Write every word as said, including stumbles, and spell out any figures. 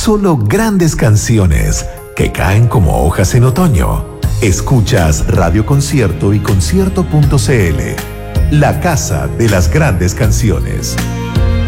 solo grandes canciones que caen como hojas en otoño. Escuchas Radio Concierto y concierto punto c l, la casa de las grandes canciones.